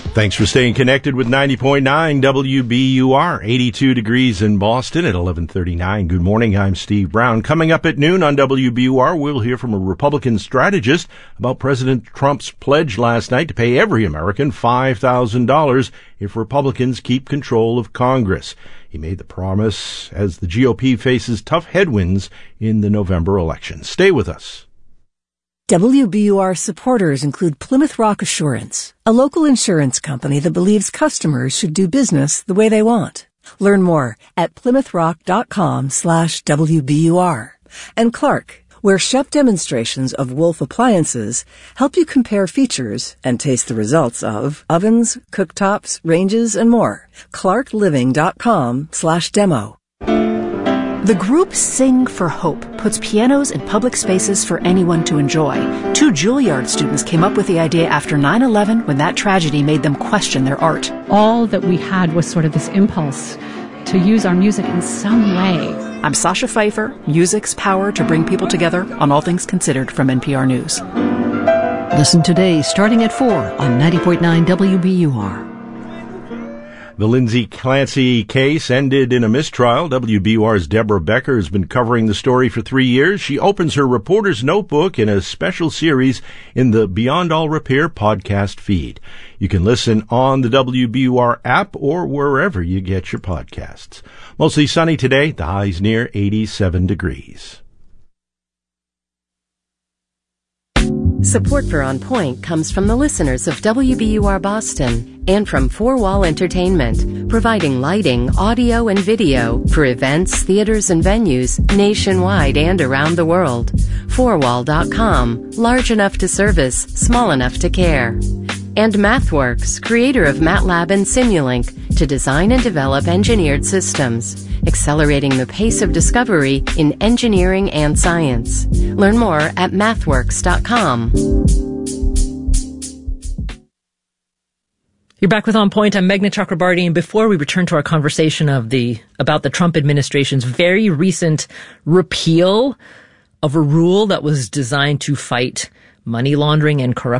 Thanks for staying connected with 90.9 WBUR, 82 degrees in Boston at 11:39. Good morning, I'm Steve Brown. Coming up at noon on WBUR, we'll hear from a Republican strategist about President Trump's pledge last night to pay every American $5,000 if Republicans keep control of Congress. He made the promise as the GOP faces tough headwinds in the November election. Stay with us. WBUR supporters include Plymouth Rock Assurance, a local insurance company that believes customers should do business the way they want. Learn more at plymouthrock.com/WBUR. And Clark, where chef demonstrations of Wolf appliances help you compare features and taste the results of ovens, cooktops, ranges, and more. clarkliving.com/demo. The group Sing for Hope puts pianos in public spaces for anyone to enjoy. 2 Juilliard students came up with the idea after 9/11 when that tragedy made them question their art. All that we had was sort of this impulse to use our music in some way. I'm Sasha Pfeiffer, music's power to bring people together on All Things Considered from NPR News. Listen today starting at 4 on 90.9 WBUR. The Lindsay Clancy case ended in a mistrial. WBUR's Deborah Becker has been covering the story for 3 years. She opens her reporter's notebook in a special series in the Beyond All Repair podcast feed. You can listen on the WBUR app or wherever you get your podcasts. Mostly sunny today. The high's near 87 degrees. Support for On Point comes from the listeners of WBUR Boston and from 4 Wall Entertainment, providing lighting, audio, and video for events, theaters, and venues nationwide and around the world. 4wall.com, large enough to service, small enough to care. And MathWorks, creator of MATLAB and Simulink, to design and develop engineered systems, accelerating the pace of discovery in engineering and science. Learn more at mathworks.com. You're back with On Point. I'm Meghna Chakrabarty, and before we return to our conversation about the Trump administration's very recent repeal of a rule that was designed to fight money laundering and corruption,